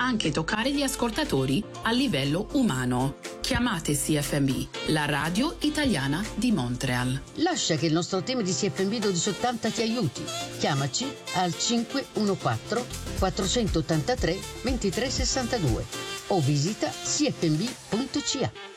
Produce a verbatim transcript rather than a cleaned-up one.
anche toccare gli ascoltatori a livello umano. Chiamate C F M B, la radio italiana di Montreal. Lascia che il nostro team di C F M B milleottanta ti aiuti. Chiamaci al cinque uno quattro quattro otto tre due tre sei due o visita c f m b punto c a.